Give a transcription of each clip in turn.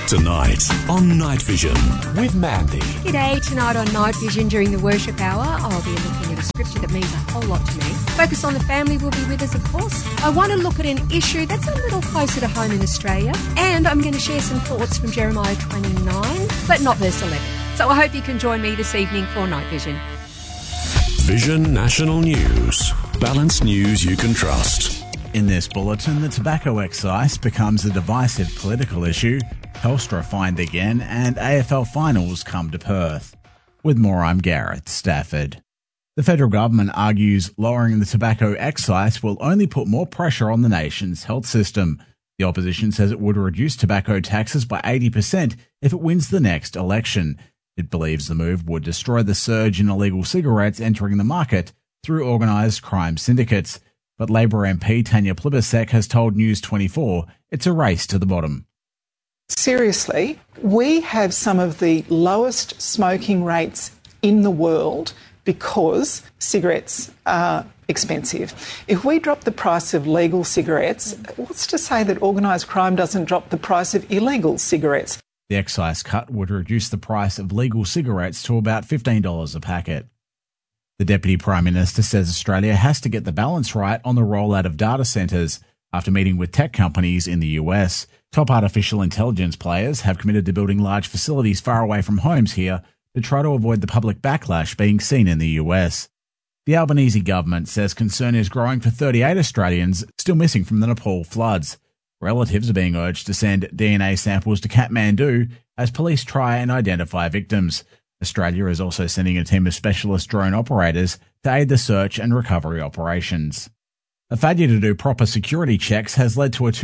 Tonight on Night Vision with Mandy. G'day, tonight on Night Vision during the worship hour, I'll be looking at a scripture that means a whole lot to me. Focus on the Family will be with us, of course. I want to look at an issue that's a little closer to home in Australia, and I'm going to share some thoughts from Jeremiah 29, but not verse 11. So I hope you can join me this evening for Night Vision. Vision National News. Balanced news you can trust. In this bulletin, the tobacco excise becomes a divisive political issue, Telstra fined again, and AFL finals come to Perth. With more, I'm Gareth Stafford. The federal government argues lowering the tobacco excise will only put more pressure on the nation's health system. The opposition says it would reduce tobacco taxes by 80% if it wins the next election. It believes the move would destroy the surge in illegal cigarettes entering the market through organised crime syndicates. But Labor MP Tanya Plibersek has told News 24 it's a race to the bottom. Seriously, we have some of the lowest smoking rates in the world because cigarettes are expensive. If we drop the price of legal cigarettes, what's to say that organised crime doesn't drop the price of illegal cigarettes? The excise cut would reduce the price of legal cigarettes to about $15 a packet. The Deputy Prime Minister says Australia has to get the balance right on the rollout of data centres after meeting with tech companies in the US. Top artificial intelligence players have committed to building large facilities far away from homes here to try to avoid the public backlash being seen in the US. The Albanese government says concern is growing for 38 Australians still missing from the Nepal floods. Relatives are being urged to send DNA samples to Kathmandu as police try and identify victims. Australia is also sending a team of specialist drone operators to aid the search and recovery operations. A failure to do proper security checks has led to a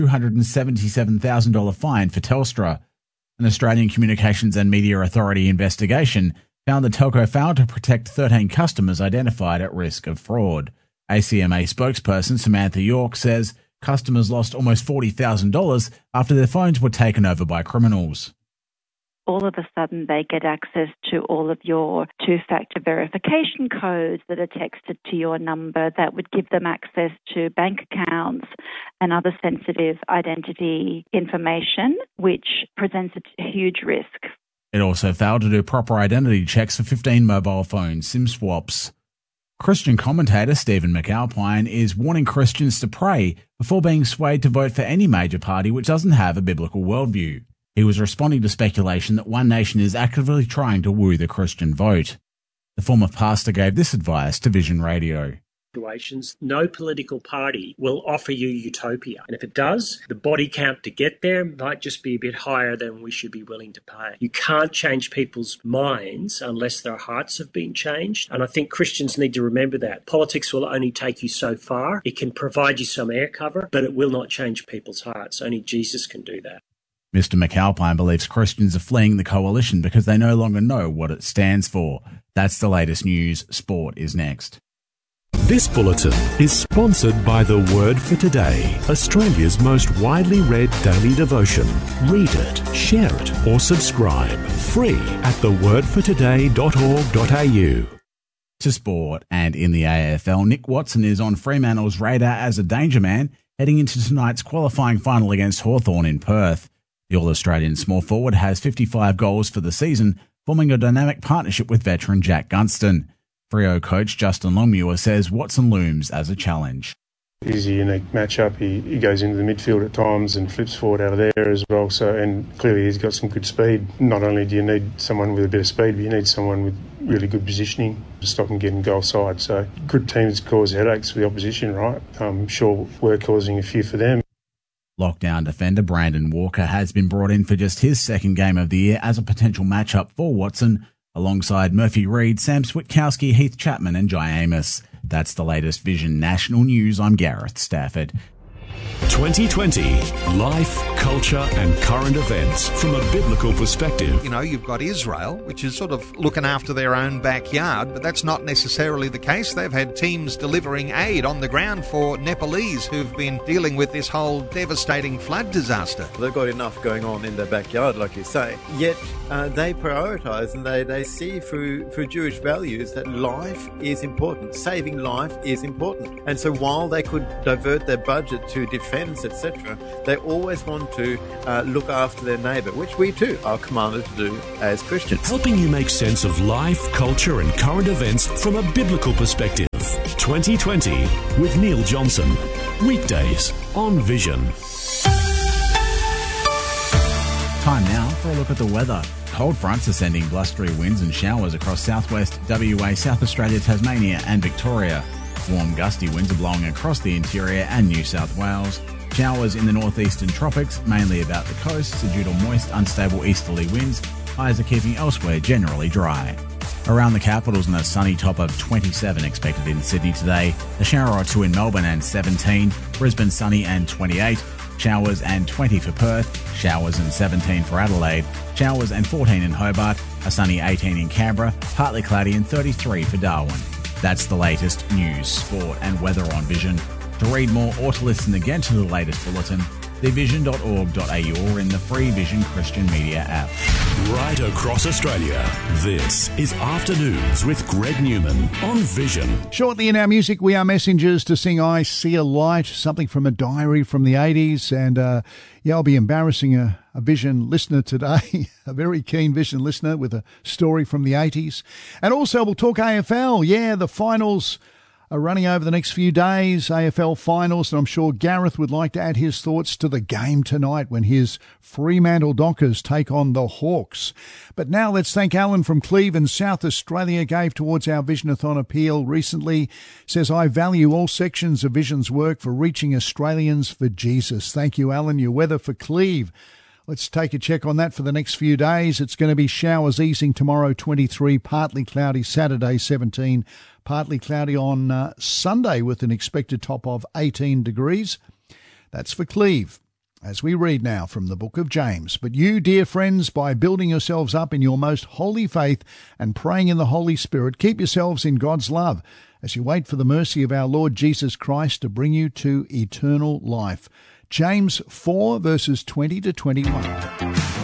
$277,000 fine for Telstra. An Australian Communications and Media Authority investigation found the telco failed to protect 13 customers identified at risk of fraud. ACMA spokesperson Samantha York says customers lost almost $40,000 after their phones were taken over by criminals. All of a sudden they get access to all of your two-factor verification codes that are texted to your number that would give them access to bank accounts and other sensitive identity information, which presents a huge risk. It also failed to do proper identity checks for 15 mobile phone SIM swaps. Christian commentator Stephen McAlpine is warning Christians to pray before being swayed to vote for any major party which doesn't have a biblical worldview. He was responding to speculation that One Nation is actively trying to woo the Christian vote. The former pastor gave this advice to Vision Radio. No political party will offer you utopia. And if it does, the body count to get there might just be a bit higher than we should be willing to pay. You can't change people's minds unless their hearts have been changed. And I think Christians need to remember that. Politics will only take you so far. It can provide you some air cover, but it will not change people's hearts. Only Jesus can do that. Mr. McAlpine believes Christians are fleeing the coalition because they no longer know what it stands for. That's the latest news. Sport is next. This bulletin is sponsored by The Word for Today, Australia's most widely read daily devotion. Read it, share it, or subscribe. Free at thewordfortoday.org.au. To sport, and in the AFL, Nick Watson is on Fremantle's radar as a danger man heading into tonight's qualifying final against Hawthorn in Perth. The All-Australian small forward has 55 goals for the season, forming a dynamic partnership with veteran Jack Gunston. Freo coach Justin Longmuir says Watson looms as a challenge. He's a unique matchup. He goes into the midfield at times and flips forward out of there as well. And clearly he's got some good speed. Not only do you need someone with a bit of speed, but you need someone with really good positioning to stop him getting goal side. So good teams cause headaches for the opposition, right? I'm sure we're causing a few for them. Lockdown defender Brandon Walker has been brought in for just his second game of the year as a potential matchup for Watson, alongside Murphy Reid, Sam Switkowski, Heath Chapman and Jai Amos. That's the latest Vision National News. I'm Gareth Stafford. 2020. Life, culture and current events from a biblical perspective. You know, you've got Israel, which is sort of looking after their own backyard, but that's not necessarily the case. They've had teams delivering aid on the ground for Nepalese who've been dealing with this whole devastating flood disaster. They've got enough going on in their backyard, like you say, yet they prioritise and they see through Jewish values that life is important. Saving life is important. And so while they could divert their budget to defence, etc., they always want to look after their neighbour, which we too are commanded to do as Christians. Helping you make sense of life, culture and current events from a biblical perspective. 2020 with Neil Johnson. Weekdays on Vision. Time now for a look at the weather. Cold fronts are sending blustery winds and showers across southwest WA, South Australia, Tasmania and Victoria. Warm gusty winds are blowing across the interior and New South Wales. Showers in the northeastern tropics, mainly about the coasts, are due to moist, unstable easterly winds. Highs are keeping elsewhere generally dry. Around the capitals and a sunny top of 27 expected in Sydney today. A shower or two in Melbourne and 17. Brisbane sunny and 28. Showers and 20 for Perth. Showers and 17 for Adelaide. Showers and 14 in Hobart. A sunny 18 in Canberra. Partly cloudy and 33 for Darwin. That's the latest news, sport and weather on Vision. To read more or to listen again to the latest bulletin, thevision.org.au or in the free Vision Christian Media app. Right across Australia, this is Afternoons with Greg Newman on Vision. Shortly in our music, we are messengers to sing I See a Light, something from a diary from the 80s. And I'll be embarrassing a Vision listener today, a very keen Vision listener with a story from the 80s. And also we'll talk AFL. Yeah, the finals are running over the next few days, AFL finals, and I'm sure Gareth would like to add his thoughts to the game tonight when his Fremantle Dockers take on the Hawks. But now let's thank Alan from Cleve in South Australia, gave towards our Visionathon appeal recently, says, I value all sections of Vision's work for reaching Australians for Jesus. Thank you, Alan. Your weather for Cleve. Let's take a check on that for the next few days. It's going to be showers easing tomorrow, 23, partly cloudy Saturday, 17, partly cloudy on Sunday with an expected top of 18 degrees. That's for Cleve. As we read now from the book of James. But you, dear friends, by building yourselves up in your most holy faith and praying in the Holy Spirit, keep yourselves in God's love as you wait for the mercy of our Lord Jesus Christ to bring you to eternal life. James 4 verses 20 to 21.